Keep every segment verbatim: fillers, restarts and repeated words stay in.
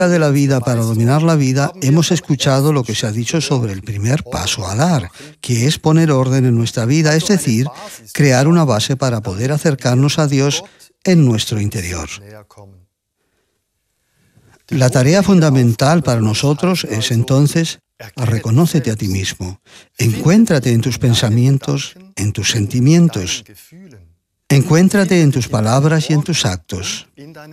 de la vida para dominar la vida, hemos escuchado lo que se ha dicho sobre el primer paso a dar, que es poner orden en nuestra vida, es decir, crear una base para poder acercarnos a Dios en nuestro interior. La tarea fundamental para nosotros es entonces: reconócete a ti mismo, encuéntrate en tus pensamientos, en tus sentimientos, encuéntrate en tus palabras y en tus actos.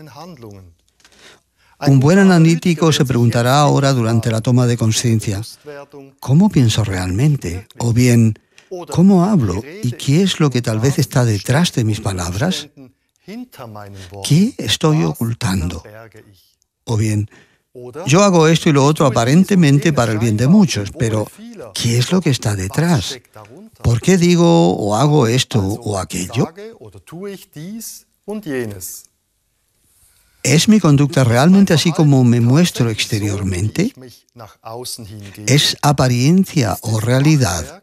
Un buen analítico se preguntará ahora durante la toma de conciencia: ¿cómo pienso realmente? O bien, ¿cómo hablo? ¿Y qué es lo que tal vez está detrás de mis palabras? ¿Qué estoy ocultando? O bien, yo hago esto y lo otro aparentemente para el bien de muchos, pero ¿qué es lo que está detrás? ¿Por qué digo o hago esto o aquello? ¿Es mi conducta realmente así como me muestro exteriormente? ¿Es apariencia o realidad?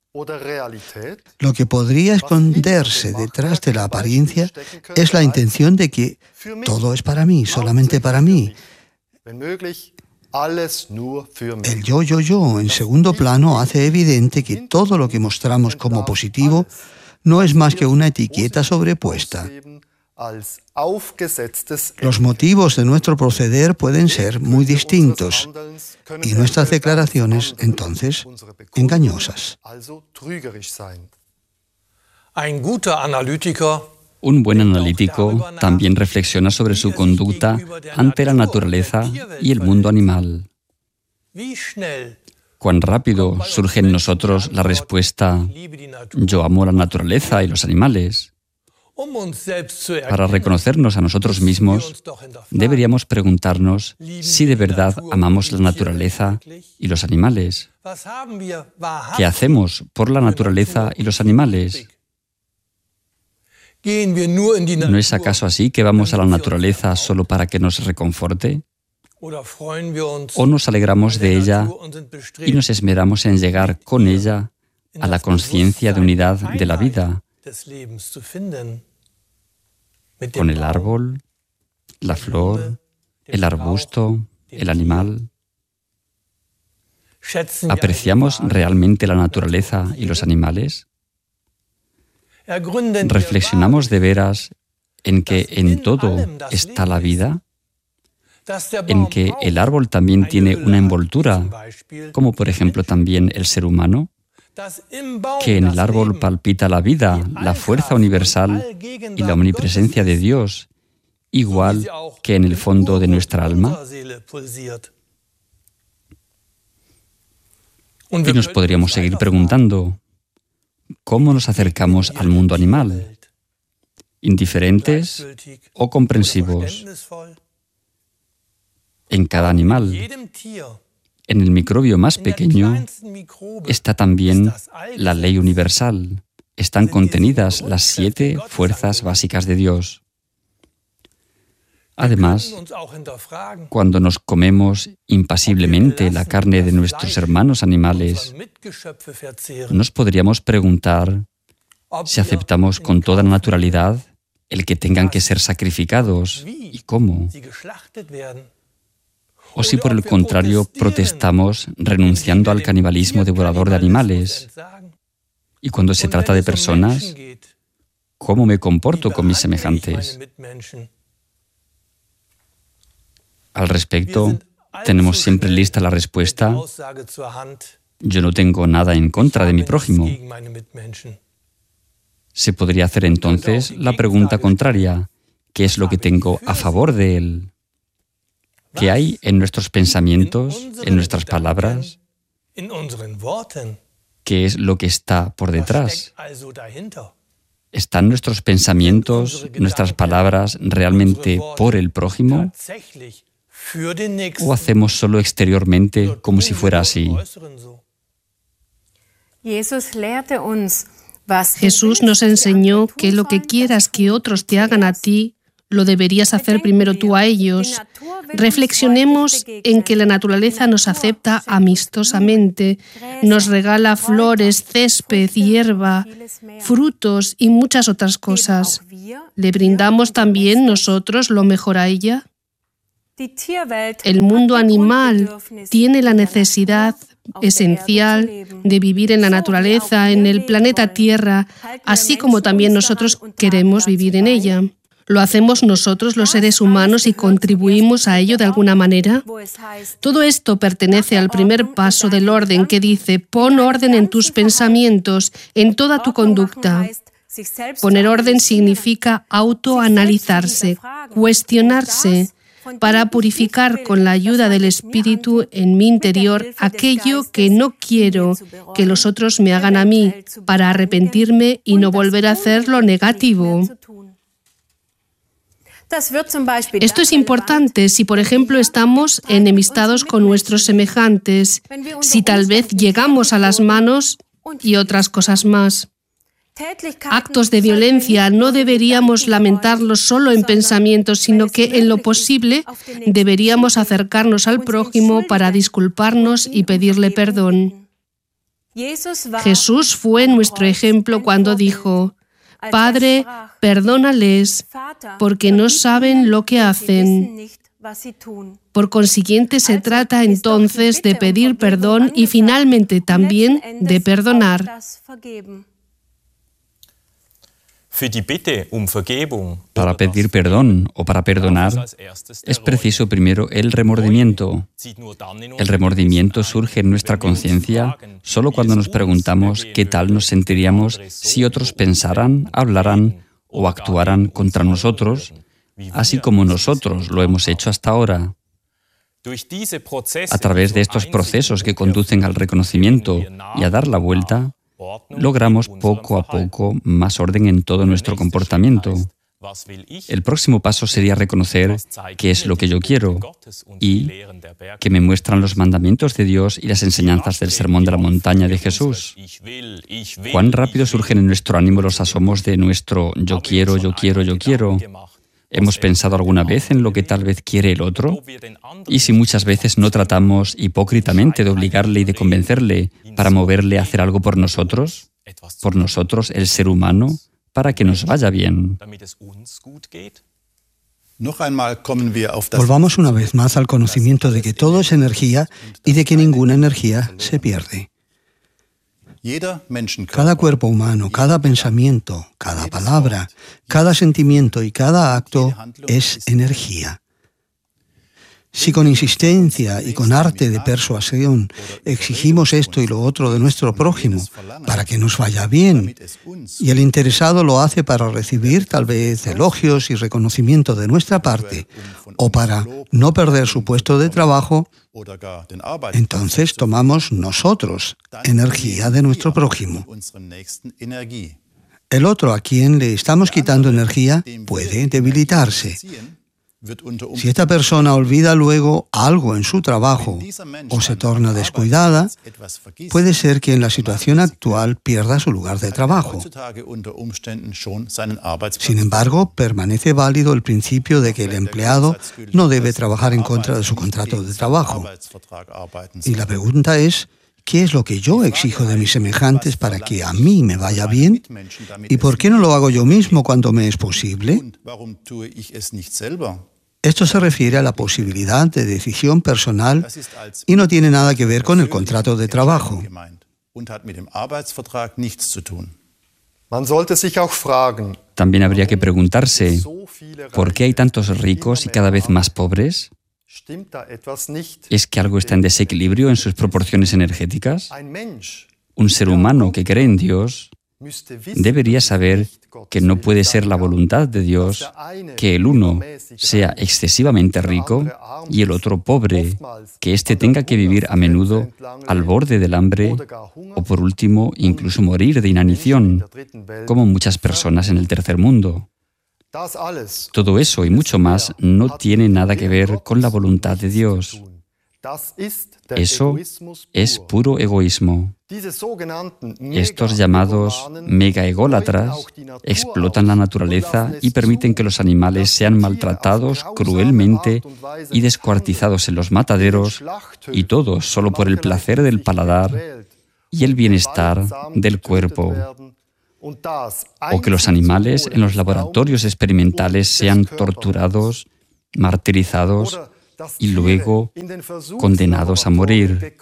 Lo que podría esconderse detrás de la apariencia es la intención de que todo es para mí, solamente para mí. El yo, yo, yo, en segundo plano, hace evidente que todo lo que mostramos como positivo no es más que una etiqueta sobrepuesta. Los motivos de nuestro proceder pueden ser muy distintos y nuestras declaraciones, entonces, engañosas. Un buen analítico también reflexiona sobre su conducta ante la naturaleza y el mundo animal. Cuán rápido surge en nosotros la respuesta: yo amo la naturaleza y los animales. Para reconocernos a nosotros mismos, deberíamos preguntarnos si de verdad amamos la naturaleza y los animales. ¿Qué hacemos por la naturaleza y los animales? ¿No es acaso así que vamos a la naturaleza solo para que nos reconforte? ¿O nos alegramos de ella y nos esmeramos en llegar con ella a la conciencia de unidad de la vida? Con el árbol, la flor, el arbusto, el animal. ¿Apreciamos realmente la naturaleza y los animales? ¿Reflexionamos de veras en que en todo está la vida? ¿En que el árbol también tiene una envoltura, como por ejemplo también el ser humano? ¿Que en el árbol palpita la vida, la fuerza universal y la omnipresencia de Dios, igual que en el fondo de nuestra alma? Y nos podríamos seguir preguntando: ¿cómo nos acercamos al mundo animal? ¿Indiferentes o comprensivos? En cada animal, en el microbio más pequeño, está también la ley universal. Están contenidas las siete fuerzas básicas de Dios. Además, cuando nos comemos impasiblemente la carne de nuestros hermanos animales, nos podríamos preguntar si aceptamos con toda naturalidad el que tengan que ser sacrificados y cómo. O si por el contrario protestamos renunciando al canibalismo devorador de animales. Y cuando se trata de personas, ¿cómo me comporto con mis semejantes? Al respecto, tenemos siempre lista la respuesta: yo no tengo nada en contra de mi prójimo. Se podría hacer entonces la pregunta contraria: ¿qué es lo que tengo a favor de él? ¿Qué hay en nuestros pensamientos, en nuestras palabras? ¿Qué es lo que está por detrás? ¿Están nuestros pensamientos, nuestras palabras realmente por el prójimo? ¿O hacemos solo exteriormente como si fuera así? Jesús nos enseñó que lo que quieras que otros te hagan a ti, lo deberías hacer primero tú a ellos. Reflexionemos en que la naturaleza nos acepta amistosamente, nos regala flores, césped, hierba, frutos y muchas otras cosas. ¿Le brindamos también nosotros lo mejor a ella? El mundo animal tiene la necesidad esencial de vivir en la naturaleza, en el planeta Tierra, así como también nosotros queremos vivir en ella. ¿Lo hacemos nosotros, los seres humanos, y contribuimos a ello de alguna manera? Todo esto pertenece al primer paso del orden que dice: pon orden en tus pensamientos, en toda tu conducta. Poner orden significa autoanalizarse, cuestionarse, para purificar con la ayuda del Espíritu en mi interior aquello que no quiero que los otros me hagan a mí, para arrepentirme y no volver a hacer lo negativo. Esto es importante si, por ejemplo, estamos enemistados con nuestros semejantes, si tal vez llegamos a las manos y otras cosas más. Actos de violencia no deberíamos lamentarlos solo en pensamientos, sino que en lo posible deberíamos acercarnos al prójimo para disculparnos y pedirle perdón. Jesús fue nuestro ejemplo cuando dijo: Padre, perdónales, porque no saben lo que hacen. Por consiguiente, se trata entonces de pedir perdón y finalmente también de perdonar. Para pedir perdón o para perdonar, es preciso primero el remordimiento. El remordimiento surge en nuestra conciencia solo cuando nos preguntamos qué tal nos sentiríamos si otros pensaran, hablaran o actuaran contra nosotros, así como nosotros lo hemos hecho hasta ahora. A través de estos procesos que conducen al reconocimiento y a dar la vuelta, logramos poco a poco más orden en todo nuestro comportamiento. El próximo paso sería reconocer qué es lo que yo quiero y que me muestran los mandamientos de Dios y las enseñanzas del Sermón de la Montaña de Jesús. Cuán rápido surgen en nuestro ánimo los asomos de nuestro yo quiero, yo quiero, yo quiero. ¿Hemos pensado alguna vez en lo que tal vez quiere el otro? ¿Y si muchas veces no tratamos hipócritamente de obligarle y de convencerle para moverle a hacer algo por nosotros? Por nosotros, el ser humano, para que nos vaya bien. Volvamos una vez más al conocimiento de que todo es energía y de que ninguna energía se pierde. Cada cuerpo humano, cada pensamiento, cada palabra, cada sentimiento y cada acto es energía. Si con insistencia y con arte de persuasión exigimos esto y lo otro de nuestro prójimo para que nos vaya bien, y el interesado lo hace para recibir tal vez elogios y reconocimiento de nuestra parte, o para no perder su puesto de trabajo, entonces tomamos nosotros energía de nuestro prójimo. El otro a quien le estamos quitando energía puede debilitarse. Si esta persona olvida luego algo en su trabajo o se torna descuidada, puede ser que en la situación actual pierda su lugar de trabajo. Sin embargo, permanece válido el principio de que el empleado no debe trabajar en contra de su contrato de trabajo. Y la pregunta es: ¿qué es lo que yo exijo de mis semejantes para que a mí me vaya bien? ¿Y por qué no lo hago yo mismo cuando me es posible? Esto se refiere a la posibilidad de decisión personal y no tiene nada que ver con el contrato de trabajo. También habría que preguntarse, ¿por qué hay tantos ricos y cada vez más pobres? ¿Es que algo está en desequilibrio en sus proporciones energéticas? Un ser humano que cree en Dios debería saber que no puede ser la voluntad de Dios que el uno sea excesivamente rico y el otro pobre, que éste tenga que vivir a menudo al borde del hambre o, por último, incluso morir de inanición, como muchas personas en el tercer mundo. Todo eso y mucho más no tiene nada que ver con la voluntad de Dios. Eso es puro egoísmo. Estos llamados megaególatras explotan la naturaleza y permiten que los animales sean maltratados cruelmente y descuartizados en los mataderos, y todo solo por el placer del paladar y el bienestar del cuerpo. O que los animales en los laboratorios experimentales sean torturados, martirizados, y luego condenados a morir.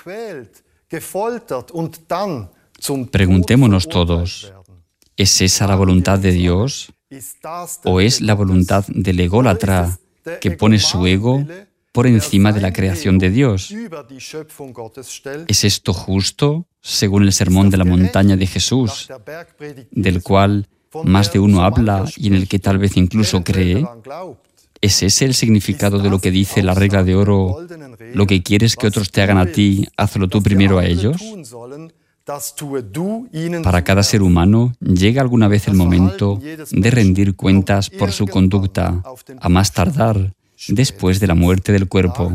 Preguntémonos todos, ¿es esa la voluntad de Dios o es la voluntad del ególatra que pone su ego por encima de la creación de Dios? ¿Es esto justo, según el sermón de la montaña de Jesús, del cual más de uno habla y en el que tal vez incluso cree? ¿Es ese el significado de lo que dice la regla de oro? Lo que quieres que otros te hagan a ti, hazlo tú primero a ellos. Para cada ser humano llega alguna vez el momento de rendir cuentas por su conducta, a más tardar después de la muerte del cuerpo.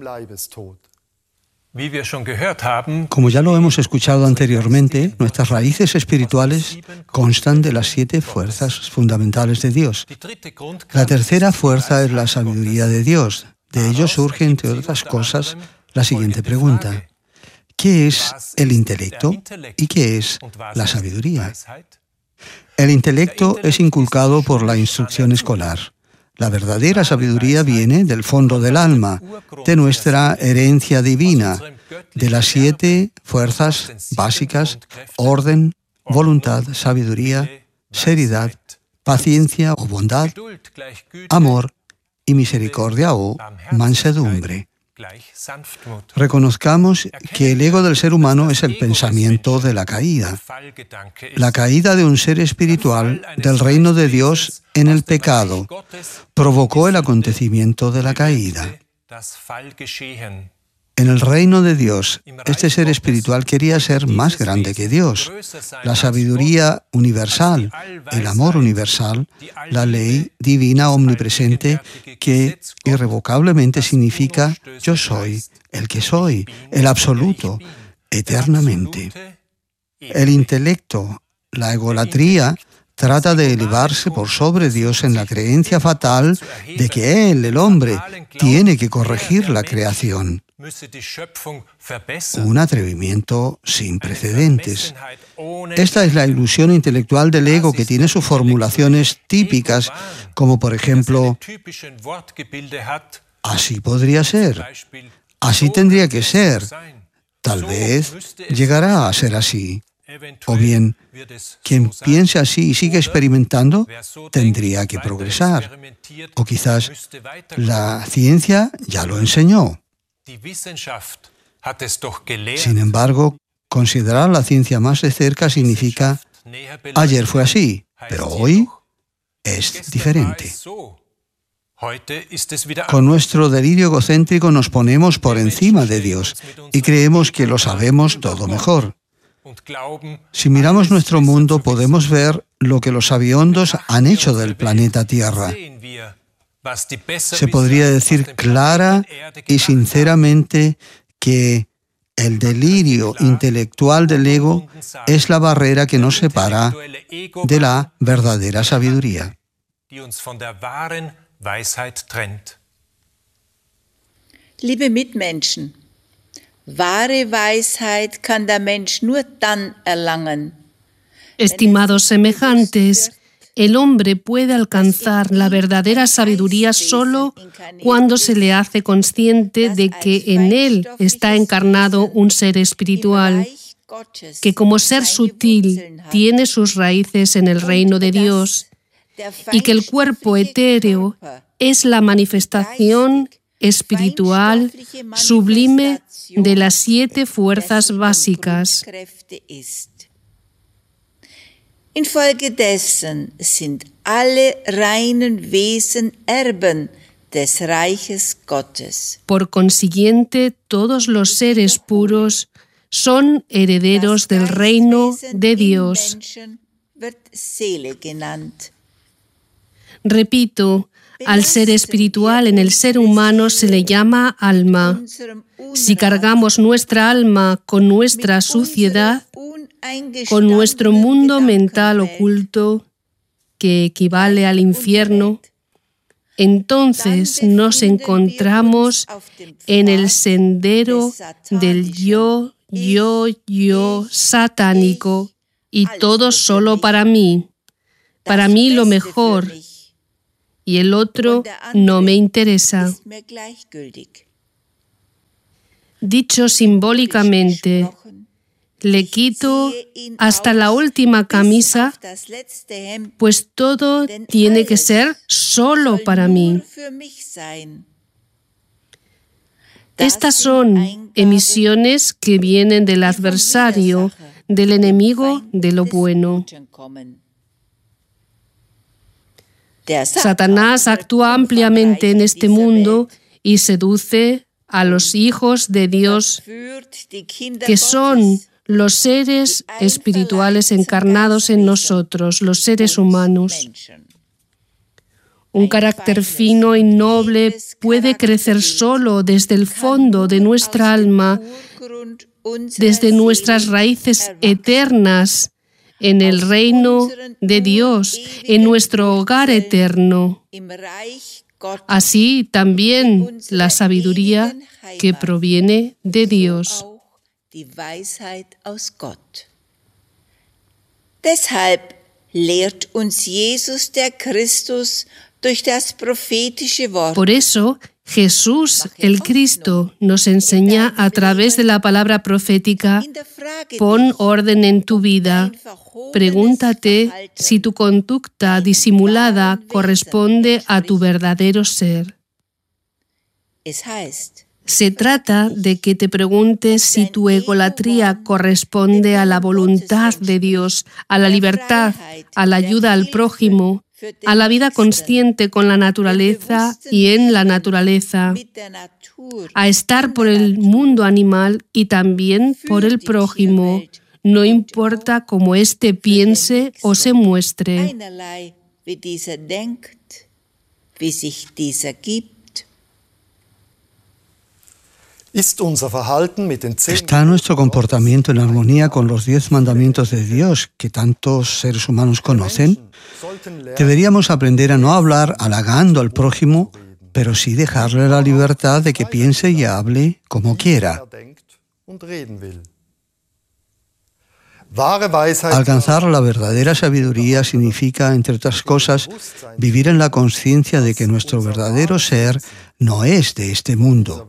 Como ya lo hemos escuchado anteriormente, nuestras raíces espirituales constan de las siete fuerzas fundamentales de Dios. La tercera fuerza es la sabiduría de Dios. De ello surge, entre otras cosas, la siguiente pregunta. ¿Qué es el intelecto y qué es la sabiduría? El intelecto es inculcado por la instrucción escolar. La verdadera sabiduría viene del fondo del alma, de nuestra herencia divina, de las siete fuerzas básicas: orden, voluntad, sabiduría, seriedad, paciencia o bondad, amor y misericordia o mansedumbre. Reconozcamos que el ego del ser humano es el pensamiento de la caída. La caída de un ser espiritual del reino de Dios en el pecado provocó el acontecimiento de la caída. En el reino de Dios, este ser espiritual quería ser más grande que Dios. La sabiduría universal, el amor universal, la ley divina omnipresente que irrevocablemente significa yo soy el que soy, el absoluto, eternamente. El intelecto, la egolatría, trata de elevarse por sobre Dios en la creencia fatal de que Él, el hombre, tiene que corregir la creación. Un atrevimiento sin precedentes. Esta es la ilusión intelectual del ego, que tiene sus formulaciones típicas, como por ejemplo, así podría ser, así tendría que ser, tal vez llegará a ser así. O bien, quien piense así y sigue experimentando, tendría que progresar. O quizás la ciencia ya lo enseñó. Sin embargo, considerar la ciencia más de cerca significa, ayer fue así, pero hoy es diferente. Con nuestro delirio egocéntrico nos ponemos por encima de Dios y creemos que lo sabemos todo mejor. Si miramos nuestro mundo, podemos ver lo que los sabiondos han hecho del planeta Tierra. Se podría decir clara y sinceramente que el delirio intelectual del ego es la barrera que nos separa de la verdadera sabiduría. Liebe Mitmenschen, wahre Weisheit kann der Mensch nur dann erlangen. Estimados semejantes, el hombre puede alcanzar la verdadera sabiduría solo cuando se le hace consciente de que en él está encarnado un ser espiritual, que como ser sutil tiene sus raíces en el reino de Dios y que el cuerpo etéreo es la manifestación espiritual sublime de las siete fuerzas básicas. Infolgedessen sind alle reinen Wesen Erben des Reiches Gottes. Por consiguiente, todos los seres puros son herederos del reino de Dios. Repito, al ser espiritual en el ser humano se le llama alma. Si cargamos nuestra alma con nuestra suciedad, con nuestro mundo mental oculto, que equivale al infierno, entonces nos encontramos en el sendero del yo, yo, yo satánico, y todo solo para mí, para mí lo mejor, y el otro no me interesa. Dicho simbólicamente, le quito hasta la última camisa, pues todo tiene que ser solo para mí. Estas son emisiones que vienen del adversario, del enemigo de lo bueno. Satanás actúa ampliamente en este mundo y seduce a los hijos de Dios, que son los seres espirituales encarnados en nosotros, los seres humanos. Un carácter fino y noble puede crecer solo desde el fondo de nuestra alma, desde nuestras raíces eternas, en el reino de Dios, en nuestro hogar eterno. Así también la sabiduría que proviene de Dios. Deshalb lehrt uns Jesus der Christus durch das prophetische Wort. Por eso, Jesús, el Cristo, nos enseña a través de la palabra profética: pon orden en tu vida. Pregúntate si tu conducta disimulada corresponde a tu verdadero ser. Se trata de que te preguntes si tu egolatría corresponde a la voluntad de Dios, a la libertad, a la ayuda al prójimo, a la vida consciente con la naturaleza y en la naturaleza, a estar por el mundo animal y también por el prójimo, no importa cómo éste piense o se muestre. ¿Está nuestro comportamiento en armonía con los diez mandamientos de Dios que tantos seres humanos conocen? Deberíamos aprender a no hablar halagando al prójimo, pero sí dejarle la libertad de que piense y hable como quiera. Alcanzar la verdadera sabiduría significa, entre otras cosas, vivir en la conciencia de que nuestro verdadero ser no es de este mundo.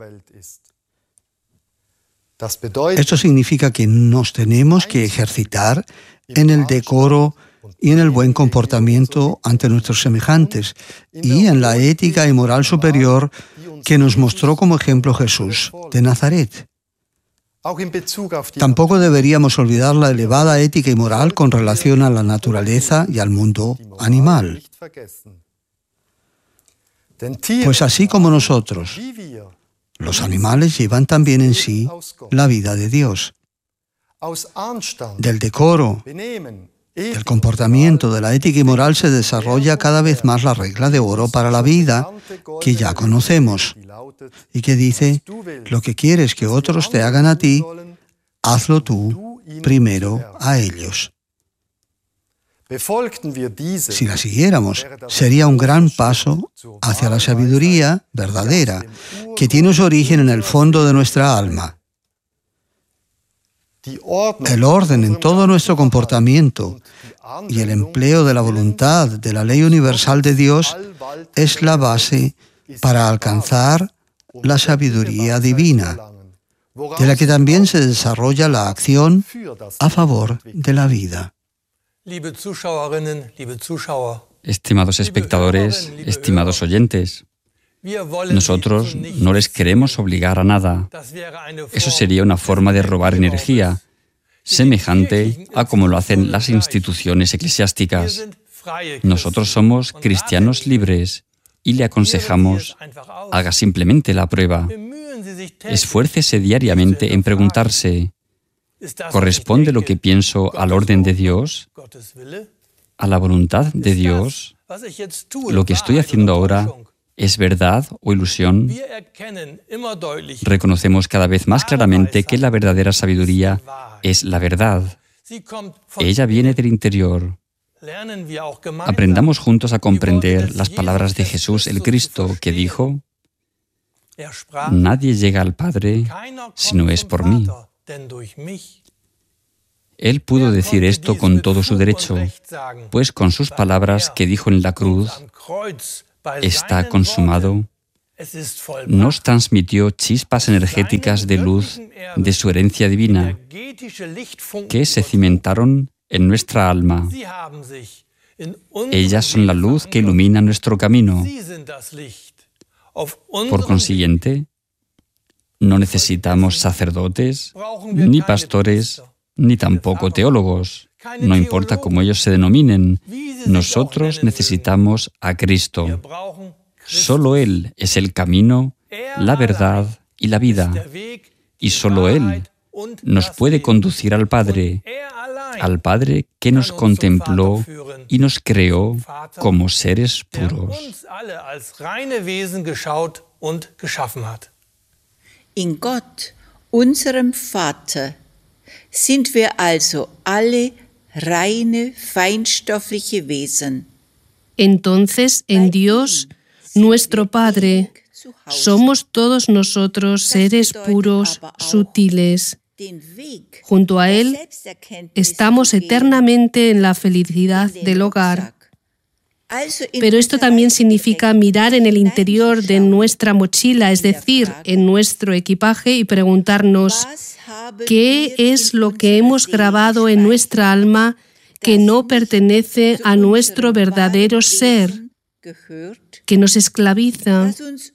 Esto significa que nos tenemos que ejercitar en el decoro y en el buen comportamiento ante nuestros semejantes y en la ética y moral superior que nos mostró como ejemplo Jesús de Nazaret. Tampoco deberíamos olvidar la elevada ética y moral con relación a la naturaleza y al mundo animal. Pues así como nosotros, los animales llevan también en sí la vida de Dios. Del decoro, del comportamiento, de la ética y moral se desarrolla cada vez más la regla de oro para la vida que ya conocemos y que dice: lo que quieres que otros te hagan a ti, hazlo tú primero a ellos. Si la siguiéramos, sería un gran paso hacia la sabiduría verdadera, que tiene su origen en el fondo de nuestra alma. El orden en todo nuestro comportamiento y el empleo de la voluntad de la ley universal de Dios es la base para alcanzar la sabiduría divina, de la que también se desarrolla la acción a favor de la vida. Estimados espectadores, estimados oyentes, nosotros no les queremos obligar a nada. Eso sería una forma de robar energía, semejante a como lo hacen las instituciones eclesiásticas. Nosotros somos cristianos libres y le aconsejamos: haga simplemente la prueba. Esfuércese diariamente en preguntarse: ¿corresponde lo que pienso al orden de Dios? ¿A la voluntad de Dios? ¿Lo que estoy haciendo ahora es verdad o ilusión? Reconocemos cada vez más claramente que la verdadera sabiduría es la verdad. Ella viene del interior. Aprendamos juntos a comprender las palabras de Jesús el Cristo, que dijo: nadie llega al Padre si no es por mí. Él pudo decir esto con todo su derecho, pues con sus palabras que dijo en la cruz, está consumado, nos transmitió chispas energéticas de luz de su herencia divina que se cimentaron en nuestra alma. Ellas son la luz que ilumina nuestro camino. Por consiguiente, no necesitamos sacerdotes, ni pastores, ni tampoco teólogos. No importa cómo ellos se denominen, nosotros necesitamos a Cristo. Solo Él es el camino, la verdad y la vida. Y solo Él nos puede conducir al Padre, al Padre que nos contempló y nos creó como seres puros. In Gott, unserem Vater, sind wir also alle reine, feinstoffliche Wesen. Entonces, en Dios, nuestro Padre, somos todos nosotros seres puros, sutiles. Junto a Él, estamos eternamente en la felicidad del hogar. Pero esto también significa mirar en el interior de nuestra mochila, es decir, en nuestro equipaje, y preguntarnos, ¿qué es lo que hemos grabado en nuestra alma que no pertenece a nuestro verdadero ser, que nos esclaviza,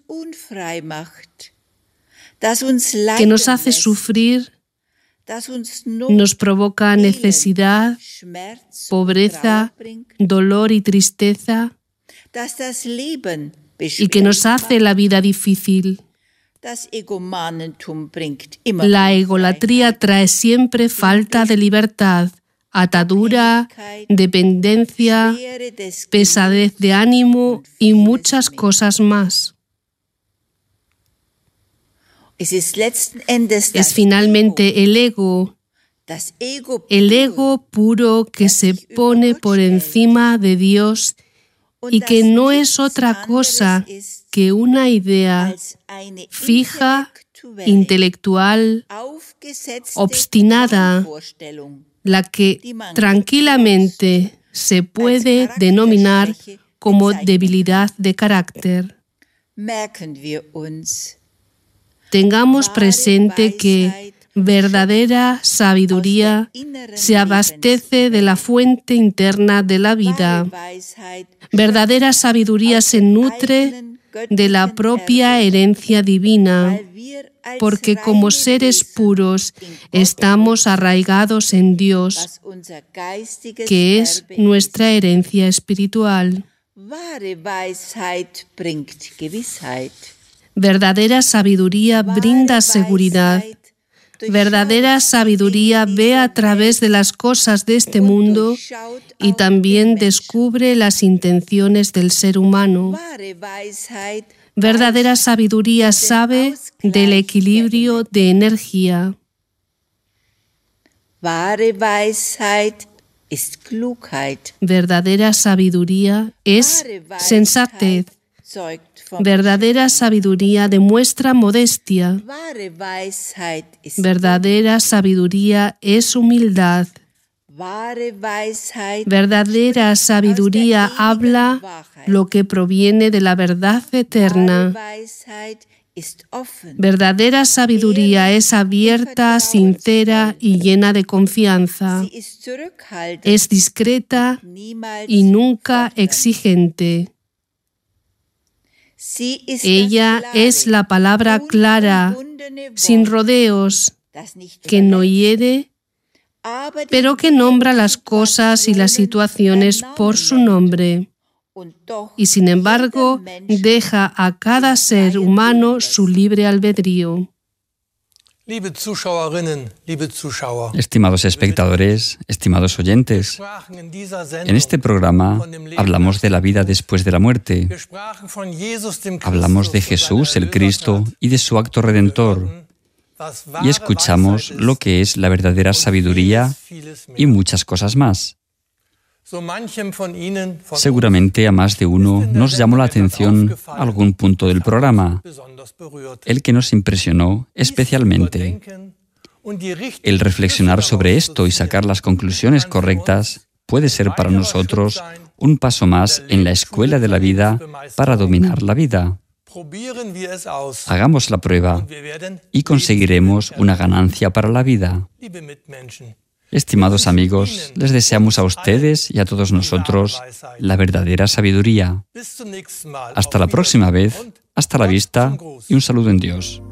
que nos hace sufrir, nos provoca necesidad, pobreza, dolor y tristeza, y que nos hace la vida difícil? La egolatría trae siempre falta de libertad, atadura, dependencia, pesadez de ánimo y muchas cosas más. Es finalmente el ego, el ego puro que se pone por encima de Dios y que no es otra cosa que una idea fija, intelectual, obstinada, la que tranquilamente se puede denominar como debilidad de carácter. Tengamos presente que verdadera sabiduría se abastece de la fuente interna de la vida. Verdadera sabiduría se nutre de la propia herencia divina, porque como seres puros estamos arraigados en Dios, que es nuestra herencia espiritual. Verdadera sabiduría brinda seguridad. Verdadera sabiduría ve a través de las cosas de este mundo y también descubre las intenciones del ser humano. Verdadera sabiduría sabe del equilibrio de energía. Verdadera sabiduría es sensatez. Verdadera sabiduría demuestra modestia. Verdadera sabiduría es humildad. Verdadera sabiduría habla lo que proviene de la verdad eterna. Verdadera sabiduría es abierta, sincera y llena de confianza. Es discreta y nunca exigente. Ella es la palabra clara, sin rodeos, que no hiere, pero que nombra las cosas y las situaciones por su nombre. Y sin embargo, deja a cada ser humano su libre albedrío. Estimados espectadores, estimados oyentes, en este programa hablamos de la vida después de la muerte. Hablamos de Jesús, el Cristo, y de su acto redentor. Y escuchamos lo que es la verdadera sabiduría y muchas cosas más. Seguramente a más de uno nos llamó la atención algún punto del programa, el que nos impresionó especialmente. El reflexionar sobre esto y sacar las conclusiones correctas puede ser para nosotros un paso más en la escuela de la vida para dominar la vida. Hagamos la prueba y conseguiremos una ganancia para la vida. Estimados amigos, les deseamos a ustedes y a todos nosotros la verdadera sabiduría. Hasta la próxima vez, hasta la vista y un saludo en Dios.